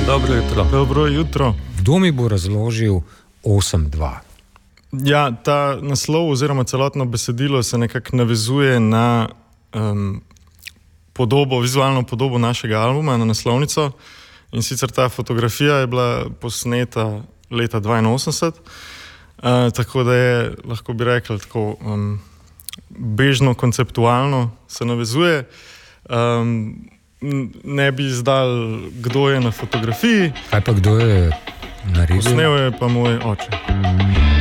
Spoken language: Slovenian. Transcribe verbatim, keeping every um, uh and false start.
Dobro jutro. Dobro jutro. Kdo mi bo razložil osem dva? Ja, ta naslov oziroma celotno besedilo se nekako navezuje na um, podobo, vizualno podobo našega albuma, na naslovnico. In sicer ta fotografija je bila posneta leta dvainosemdeset, uh, tako da je, lahko bi rekli, tako um, bežno konceptualno se navezuje. Um, ne bi izdal, kdo je na fotografiji. Kaj pa kdo je naredil? Posnel je pa moj oče.